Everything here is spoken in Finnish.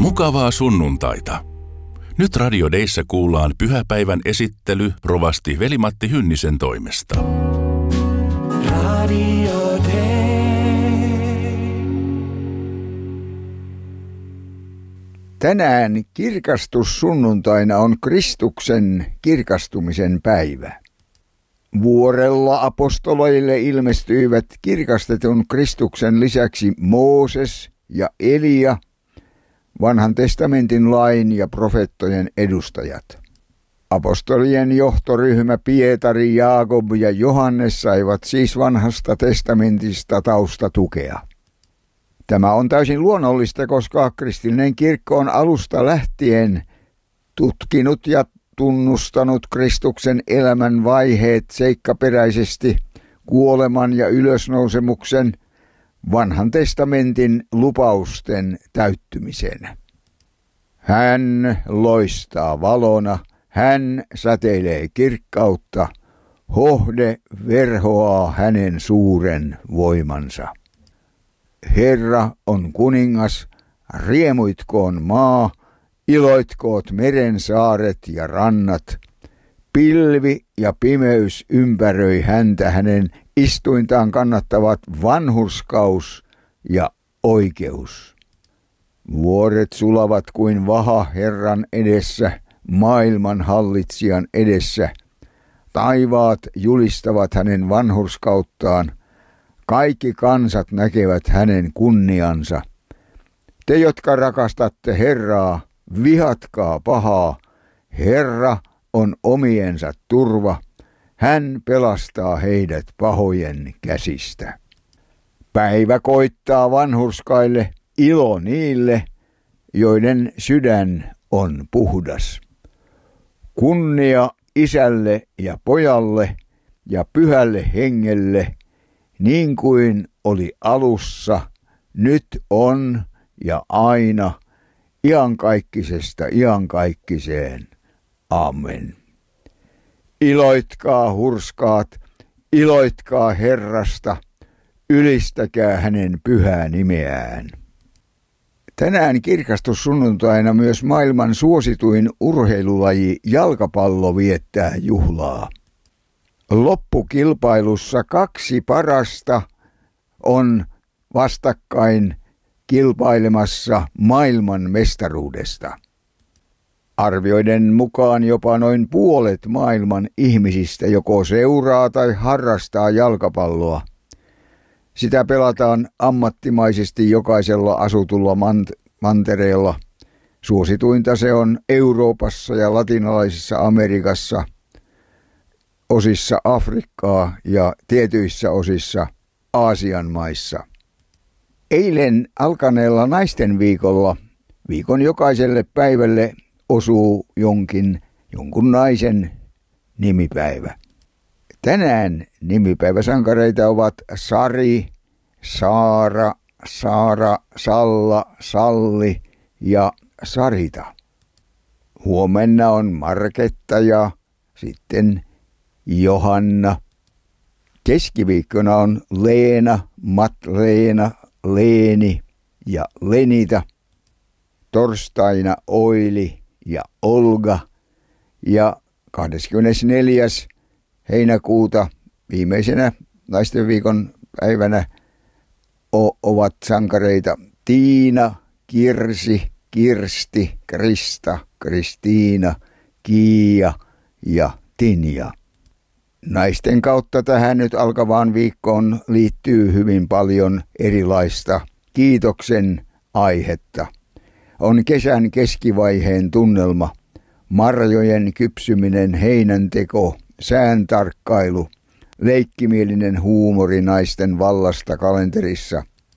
Mukavaa sunnuntaita. Nyt Radio Deissä kuullaan pyhäpäivän esittely rovasti Veli-Matti Hynnisen toimesta. Radio Dei. Tänään kirkastussunnuntaina on Kristuksen kirkastumisen päivä. Vuorella apostoleille ilmestyivät kirkastetun Kristuksen lisäksi Mooses ja Elia, Vanhan testamentin lain ja profeettojen edustajat. Apostolien johtoryhmä Pietari, Jaakob ja Johannes saivat siis Vanhasta testamentista taustatukea. Tämä on täysin luonnollista, koska kristillinen kirkko on alusta lähtien tutkinut ja tunnustanut Kristuksen elämän vaiheet seikkaperäisesti kuoleman ja ylösnousemuksen Vanhan testamentin lupausten täyttymisenä. Hän loistaa valona, hän säteilee kirkkautta, hohde verhoaa hänen suuren voimansa. Herra on kuningas, riemuitkoon maa, iloitkoot meren saaret ja rannat. Pilvi ja pimeys ympäröi häntä, hänen istuintaan kannattavat vanhurskaus ja oikeus. Vuoret sulavat kuin vaha Herran edessä, maailman hallitsijan edessä. Taivaat julistavat hänen vanhurskauttaan, kaikki kansat näkevät hänen kunniansa. Te, jotka rakastatte Herraa, vihatkaa pahaa. Herra on omiensa turva. Hän pelastaa heidät pahojen käsistä. Päivä koittaa vanhurskaille, ilo niille, joiden sydän on puhdas. Kunnia Isälle ja Pojalle ja Pyhälle Hengelle, niin kuin oli alussa, nyt on ja aina, iankaikkisesta iankaikkiseen. Amen. Iloitkaa hurskaat, iloitkaa Herrasta, ylistäkää hänen pyhää nimeään. Tänään kirkastussunnuntaina myös maailman suosituin urheilulaji jalkapallo viettää juhlaa. Loppukilpailussa 2 parasta on vastakkain kilpailemassa maailman mestaruudesta. Arvioiden mukaan jopa noin puolet maailman ihmisistä joko seuraa tai harrastaa jalkapalloa. Sitä pelataan ammattimaisesti jokaisella asutulla mantereella. Suosituinta se on Euroopassa ja latinalaisessa Amerikassa, osissa Afrikkaa ja tietyissä osissa Aasian maissa. Eilen alkaneella naisten viikolla viikon jokaiselle päivälle osuu jonkun naisen nimipäivä. Tänään nimipäiväsankareita ovat Sari, Saara, Saara, Salla, Salli ja Sarita. Huomenna on Marketta ja sitten Johanna. Keskiviikkona on Leena, Matleena, Leeni ja Lenita. Torstaina Oili ja Olga ja 24. heinäkuuta viimeisenä naisten viikon päivänä ovat sankareita Tiina, Kirsi, Kirsti, Krista, Kristiina, Kiia ja Tinja. Naisten kautta tähän nyt alkavaan viikkoon liittyy hyvin paljon erilaista kiitoksen aihetta. On kesän keskivaiheen tunnelma, marjojen kypsyminen, heinänteko, sään tarkkailu, leikkimielinen huumori naisten vallasta kalenterissa,